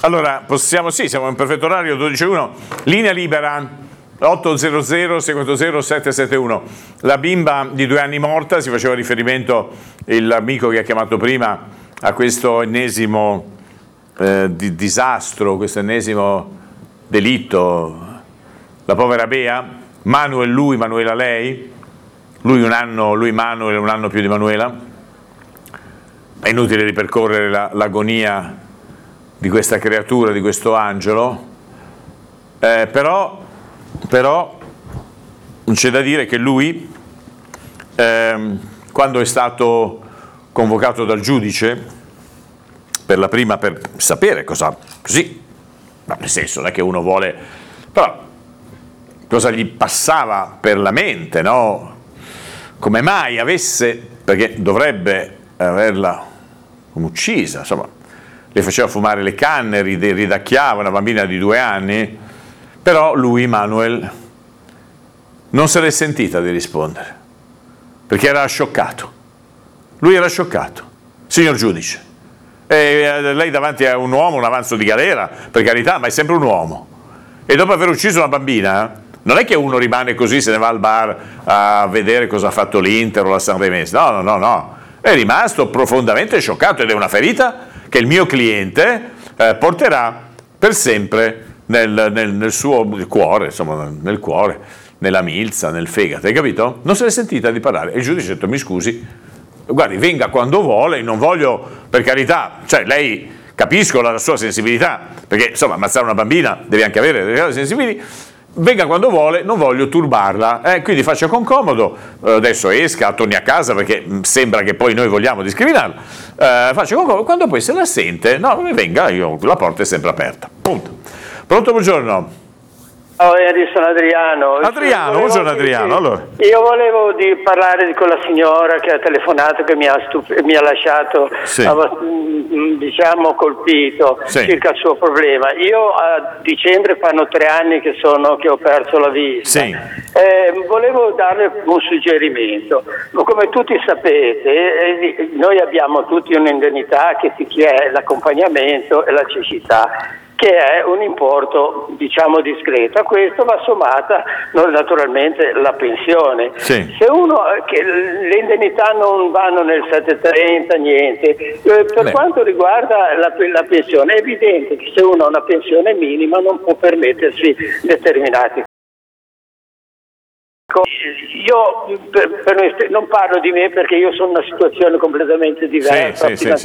Allora, siamo in perfetto orario, 12:01, linea libera, 800 640 771. La bimba di 2 anni morta, si faceva riferimento l'amico che ha chiamato prima a questo ennesimo disastro, questo ennesimo delitto. La povera Bea, Manuel lui, Manuela lei, lui Manuel, 1 anno più di Manuela. È inutile ripercorrere l'agonia di questa creatura, di questo angelo, però c'è da dire che lui, quando è stato convocato dal giudice per sapere cosa, così, ma nel senso non è che uno vuole, però cosa gli passava per la mente, no? Come mai perché dovrebbe averla come uccisa, insomma, le faceva fumare le canne, ridacchiava, una bambina di 2 anni, però lui, Manuel, non se l'è sentita di rispondere, perché era scioccato. Lui era scioccato. Signor giudice, lei davanti a un uomo, un avanzo di galera, per carità, ma è sempre un uomo. E dopo aver ucciso una bambina, non è che uno rimane così, se ne va al bar a vedere cosa ha fatto l'Inter o la Sanremese. No. È rimasto profondamente scioccato ed è una ferita che il mio cliente porterà per sempre nel suo cuore, insomma, nel cuore, nella milza, nel fegato, hai capito? Non se l'è sentita di parlare. E il giudice ha detto: mi scusi, guardi, venga quando vuole, non voglio, per carità, cioè lei, capisco la sua sensibilità, perché insomma ammazzare una bambina deve anche avere delle cose sensibili, venga quando vuole, non voglio turbarla, quindi faccia con comodo, adesso esca, torni a casa perché sembra che poi noi vogliamo discriminarla, faccia con comodo, quando poi se la sente, no, venga, la porta è sempre aperta, punto. Pronto, buongiorno. Sono Adriano. Buongiorno Adriano. Allora. Io volevo parlare con la signora che ha telefonato, che mi ha lasciato, sì, diciamo, colpito, sì, circa il suo problema. Io a dicembre fanno 3 anni che ho perso la vista. Sì. Volevo darle un suggerimento. Come tutti sapete, noi abbiamo tutti un'indennità che è l'accompagnamento e la cecità, che è un importo, diciamo, discreto. A questo va sommata naturalmente la pensione. Sì. Se che le indennità non vanno nel 730, niente. Per quanto riguarda la pensione, è evidente che se uno ha una pensione minima non può permettersi determinati. Io non parlo di me perché io sono in una situazione completamente diversa. Sì.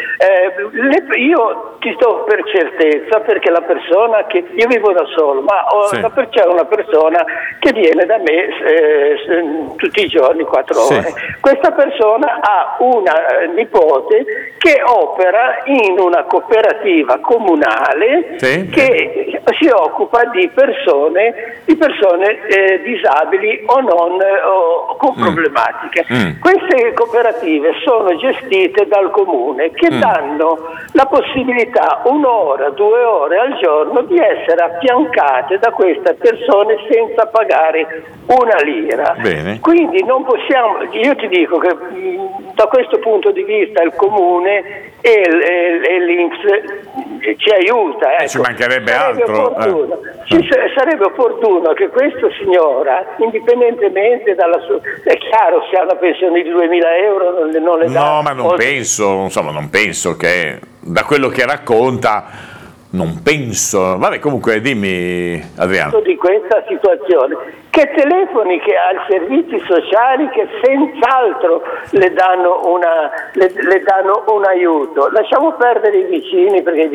Io ti sto per certezza, perché la persona io vivo da solo, ma c'è una persona che viene da me tutti i giorni 4 ore. Sì. Questa persona ha una nipote che opera in una cooperativa comunale, sì, che si occupa di persone disabili o non con problematiche. Queste cooperative sono gestite dal comune, che danno la possibilità 1 ora, 2 ore al giorno di essere affiancate da queste persone senza pagare 1 lira. Bene. Quindi non possiamo, io ti dico che da questo punto di vista il comune e l'INPS ci aiuta. Ecco. Ci mancherebbe altro. Sarebbe opportuno che questa signora, indipendentemente dalla sua... È chiaro, se ha una pensione di 2.000 euro non le dà... No, ma non penso che, da quello che racconta, non penso... Vabbè, comunque dimmi, Adriano. Di questa situazione, che telefoni ai servizi sociali, che senz'altro le danno un aiuto. Lasciamo perdere i vicini, perché